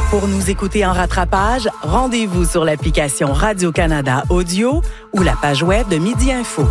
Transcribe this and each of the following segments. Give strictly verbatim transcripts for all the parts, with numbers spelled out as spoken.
Pour nous écouter en rattrapage, rendez-vous sur l'application Radio-Canada Audio ou la page web de Midi Info.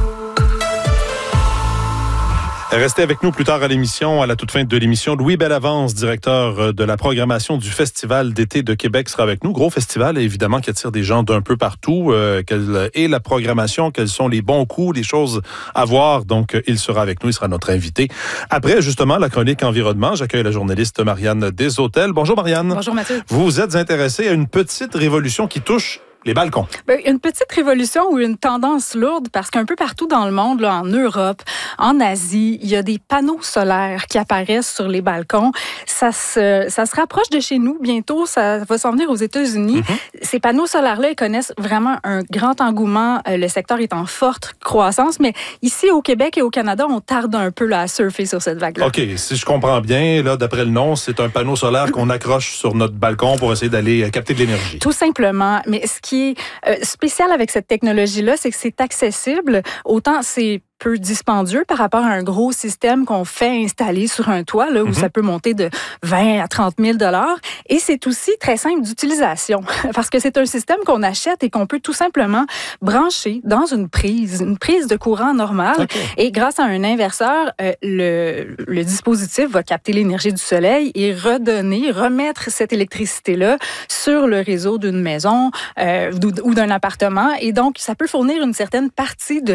Restez avec nous plus tard à l'émission, à la toute fin de l'émission. Louis Bellavance, directeur de la programmation du Festival d'été de Québec, sera avec nous. Gros festival, évidemment, qui attire des gens d'un peu partout. Euh, quelle est la programmation? Quels sont les bons coups, les choses à voir? Donc, il sera avec nous, il sera notre invité. Après, justement, la chronique environnement, j'accueille la journaliste Marianne Deshôtels. Bonjour, Marianne. Bonjour, Mathieu. Vous vous êtes intéressée à une petite révolution qui touche les balcons. Bien, une petite révolution ou une tendance lourde parce qu'un peu partout dans le monde, là, en Europe, en Asie, il y a des panneaux solaires qui apparaissent sur les balcons. Ça se, ça se rapproche de chez nous. Bientôt, ça va s'en venir aux États-Unis. Mm-hmm. Ces panneaux solaires-là, ils connaissent vraiment un grand engouement. Le secteur est en forte croissance, mais ici, au Québec et au Canada, on tarde un peu là, à surfer sur cette vague-là. OK. Si je comprends bien, là, d'après le nom, c'est un panneau solaire qu'on accroche sur notre balcon pour essayer d'aller capter de l'énergie. Tout simplement. Mais ce qui est euh, spécial avec cette technologie-là, c'est que c'est accessible. Autant c'est peu dispendieux par rapport à un gros système qu'on fait installer sur un toit, là, où mm-hmm. ça peut monter de vingt à trente mille dollars. Et c'est aussi très simple d'utilisation parce que c'est un système qu'on achète et qu'on peut tout simplement brancher dans une prise, une prise de courant normale. Okay. Et grâce à un inverseur, euh, le, le dispositif va capter l'énergie du soleil et redonner, remettre cette électricité-là sur le réseau d'une maison euh, ou d'un appartement. Et donc, ça peut fournir une certaine partie de